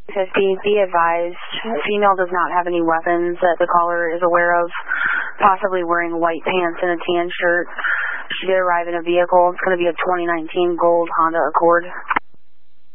50, be advised, female does not have any weapons that the caller is aware of, possibly wearing white pants and a tan shirt. She did arrive in a vehicle. It's going to be a 2019 gold Honda Accord.